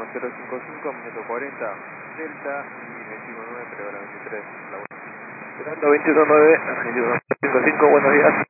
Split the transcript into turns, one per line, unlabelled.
055, minuto 40, Delta y 21.9, hora 23.
Esperando 21.9, Argentino 255, buenos días.